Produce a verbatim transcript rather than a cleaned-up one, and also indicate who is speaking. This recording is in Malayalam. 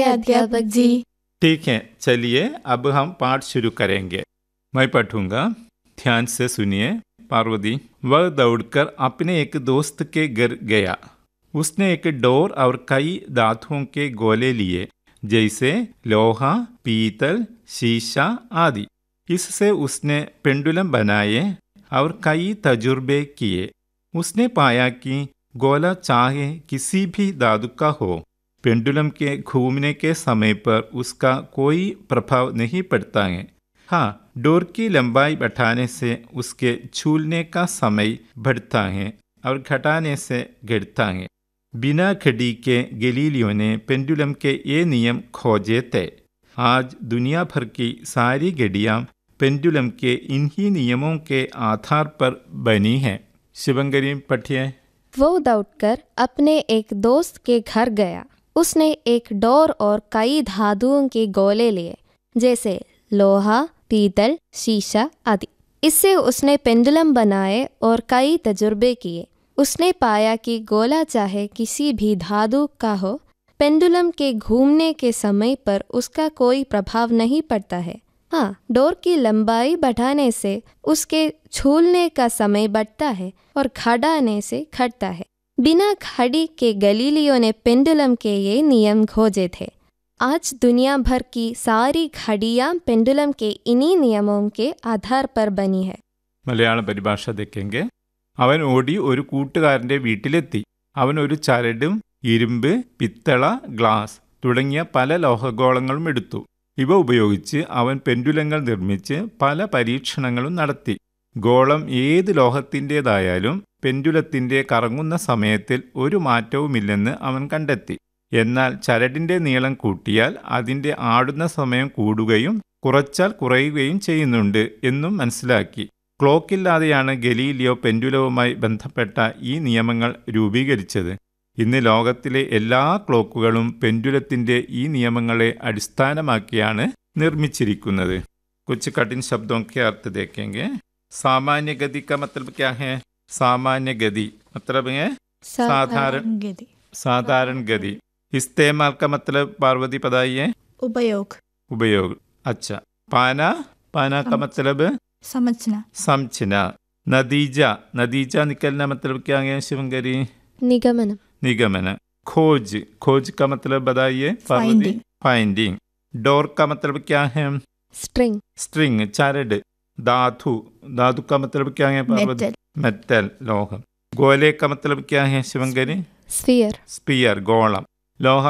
Speaker 1: अध्यापक जी।
Speaker 2: ठीक है, चलिए अब हम पाठ शुरू करेंगे। मैं पढ़ूंगा, ध्यान से सुनिए। पार्वती, वह दौड़कर अपने एक दोस्त के घर गया। उसने एक डोर और कई धातुओं के गोले लिए, जैसे लोहा, पीतल, शीशा आदि। इससे उसने पेंडुलम बनाए और कई तजुर्बे किए। उसने पाया कि गोला चाहे किसी भी धातु का हो, पेंडुलम के घूमने के समय पर उसका कोई प्रभाव नहीं पड़ता है। हाँ, डोर की लंबाई बढ़ाने से उसके झूलने का समय बढ़ता है और घटाने से घटता है। बिना घड़ी के गलीलियो ने पेंडुलम के ये नियम खोजे थे। आज दुनिया भर की सारी घड़ियाँ पेंडुलम के इन्हीं नियमों के आधार पर बनी हैं। शिवंगरी, पढ़िए।
Speaker 1: वो दौड़कर अपने एक दोस्त के घर गया। उसने एक डोर और कई धातुओं के गोले लिए, जैसे लोहा, पीतल, शीशा आदि। इससे उसने पेंडुलम बनाए और कई तजुर्बे किए। उसने पाया कि गोला चाहे किसी भी धातु का हो, पेंडुलम के घूमने के समय पर उसका कोई प्रभाव नहीं पड़ता है। हाँ, डोर की लंबाई बढ़ाने से उसके झूलने का समय बढ़ता है और घटाने से घटता है। बिना घड़ी के गलीलियो ने पेंडुलम के ये नियम खोजे थे। आज दुनिया भर की सारी घड़ियाँ पेंडुलम के इन्हीं नियमों के आधार पर बनी है।
Speaker 2: മലയാള പരിഭാഷ देखेंगे। അവൻ ഓടി ഒരു കൂട്ടുകാരൻ്റെ വീട്ടിലെത്തി. അവൻ ഒരു ചരടും ഇരുമ്പ്, പിത്തള, ഗ്ലാസ് തുടങ്ങിയ പല ലോഹഗോളങ്ങളും എടുത്തു. ഇവ ഉപയോഗിച്ച് അവൻ പെൻഡുലങ്ങൾ നിർമ്മിച്ച് പല പരീക്ഷണങ്ങളും നടത്തി. ഗോളം ഏത് ലോഹത്തിൻ്റേതായാലും പെൻഡുലത്തിൻ്റെ കറങ്ങുന്ന സമയത്തിൽ ഒരു മാറ്റവുമില്ലെന്ന് അവൻ കണ്ടെത്തി. എന്നാൽ ചരടിൻ്റെ നീളം കൂട്ടിയാൽ അതിൻ്റെ ആടുന്ന സമയം കൂടുകയും കുറച്ചാൽ കുറയുകയും ചെയ്യുന്നുണ്ട് എന്നും മനസ്സിലാക്കി. ക്ലോക്കില്ലാതെയാണ് ഗലീലിയോ പെൻഡുലവുമായി ബന്ധപ്പെട്ട ഈ നിയമങ്ങൾ രൂപീകരിച്ചത്. ഇന്ന് ലോകത്തിലെ എല്ലാ ക്ലോക്കുകളും പെൻഡുലത്തിൻ്റെ ഈ നിയമങ്ങളെ അടിസ്ഥാനമാക്കിയാണ് നിർമ്മിച്ചിരിക്കുന്നത്. कुछ कठिन शब्दों के अर्थ देखेंगे। सामान्य गति का मतलब क्या है? सामान्य गति मतलब है साधारण
Speaker 3: गति।
Speaker 2: साधारण गति। इस्तेमाल का मतलब पार्वती बताइए।
Speaker 3: उपयोग।
Speaker 2: उपयोग, अच्छा। पाना, पाना का मतलब
Speaker 3: समझना।
Speaker 2: समझना। नतीजा, नतीजा निकलना मतलब क्या है शिवंगरी?
Speaker 1: निगमन।
Speaker 2: निगमन। खोज, खोज का मतलब बताइए पार्वती। फाइंडिंग। डोर का मतलब क्या है?
Speaker 1: स्ट्रिंग।
Speaker 2: स्ट्रिंग, चरड। धातु, धातु का मतलब क्या है पार्वती? मेटल, लोह। गोले का मतलब क्या है शिवंगरी?
Speaker 1: स्फीयर।
Speaker 2: स्फीयर, गोलम। लोहा